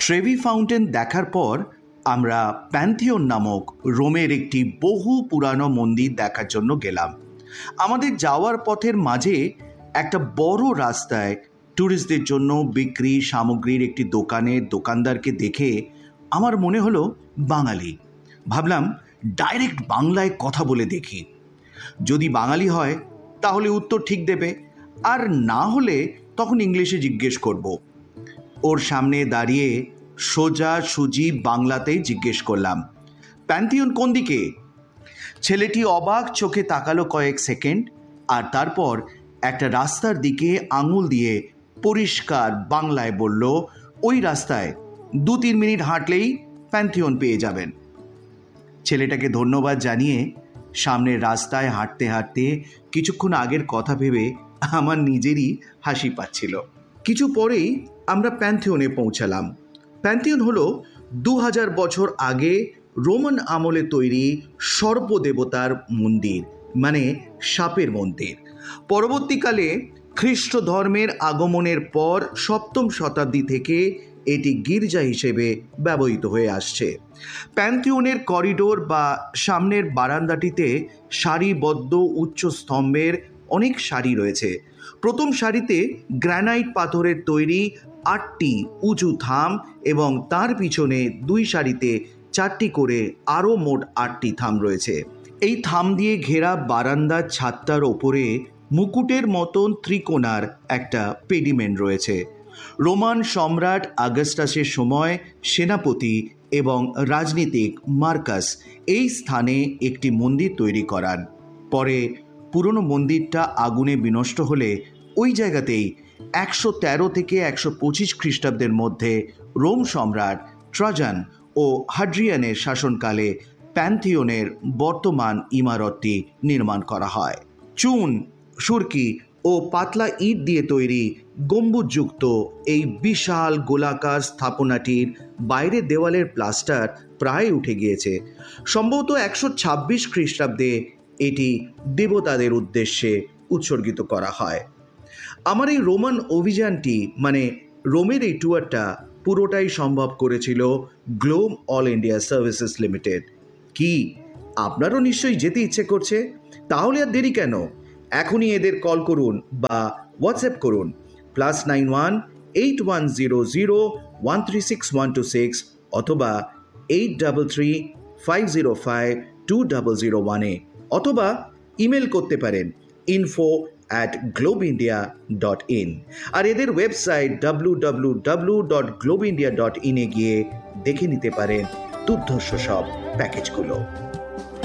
ট্রেভি fountain দেখার পর আমরা প্যান্থিয়ন নামক রোমের একটি বহু পুরানো মন্দির দেখার জন্য গেলাম। আমাদের যাওয়ার পথের মাঝে একটা বড় রাস্তায় ট্যুরিস্টদের জন্য বিক্রি সামগ্রীর একটি দোকানদারকে দেখে আমার মনে হলো বাঙালি। ভাবলাম ডাইরেক্ট বাংলায় কথা বলে দেখি, যদি বাঙালি হয় তাহলে উত্তর ঠিক দেবে, আর না হলে তখন ইংলিশে জিজ্ঞেস করব। ওর সামনে দাঁড়িয়ে সোজাসুজি বাংলাতেই জিজ্ঞেস করলাম, প্যান্থিয়ন কোন দিকে? ছেলেটি অবাক চোখে তাকালো কয়েক সেকেন্ড, আর তারপর একটা রাস্তার দিকে আঙুল দিয়ে পরিষ্কার বাংলায় বলল, ওই রাস্তায় 2-3 মিনিট হাঁটলেই প্যান্থিয়ন পেয়ে যাবেন। ছেলেটাকে ধন্যবাদ জানিয়ে সামনের রাস্তায় হাঁটতে হাঁটতে কিছুক্ষণ আগের কথা ভেবে আমার নিজেরই হাসি পাচ্ছিল। কিছু পরেই আমরা প্যান্থিয়নে পৌঁছালাম। প্যান্থিয়ন হলো 2000 বছর আগে রোমান আমলে তৈরি সর্পদেবতার মন্দির, মানে সাপের মন্দির। পরবর্তীকালে খ্রিস্ট ধর্মের আগমনের পর 7ম শতাব্দী থেকে এটি গির্জা হিসেবে ব্যবহৃত হয়ে আসছে। প্যান্থিয়নের করিডোর বা সামনের বারান্দাটিতে সারিবদ্ধ উচ্চ স্তম্ভের অনেক সারি রয়েছে। প্রথম সারিতে গ্রানাইট পাথরের তৈরি 8টি উঁচু থাম এবং তার পিছনে 2 সারিতে 4টি করে আরও মোট 8টি থাম রয়েছে। এই থাম দিয়ে ঘেরা বারান্দার ছাদটার ওপরে মুকুটের মতন ত্রিকোণার একটা পেডিমেন্ট রয়েছে। রোমান সম্রাট আগস্টাসের সময় সেনাপতি এবং রাজনীতিক মার্কাস এই স্থানে একটি মন্দির তৈরি করান। পরে পুরনো মন্দিরটা আগুনে বিনষ্ট হলে ওই জায়গাতেই 113 থেকে 125 খ্রিস্টাব্দের মধ্যে রোম সম্রাট ট্রাজান ও হাড্রিয়ানের শাসনকালে প্যান্থিয়নের বর্তমান ইমারতটি নির্মাণ করা হয়। চুন, সুরকি ও পাতলা ইট দিয়ে তৈরি গম্বুজযুক্ত এই বিশাল গোলাকার স্থাপনাটির বাইরের দেওয়ালের প্লাস্টার প্রায় উঠে গিয়েছে। সম্ভবত 126 খ্রিস্টাব্দে এটি দেবতাদের উদ্দেশ্যে উৎসর্গিত করা হয়। আমার এই রোমান অভিযানটি, মানে রোমের এই ট্যুরটা পুরোটাই সম্ভব করেছিল globe all India services limited. কি আপনারও নিশ্চয়ই যেতে ইচ্ছে করছে? তাহলে আর দেরি কেন? এখনই এদের কল করুন বা হোয়াটসঅ্যাপ করুন +91 8100 136126 অথবা 833505 2001 অথবা ইমেল করতে পারেন info@globeindia.in। আর এদের ওয়েবসাইট www.globeindia.in গিয়ে দেখে নিতে পারেন দুর্ধর্ষ সব প্যাকেজগুলো।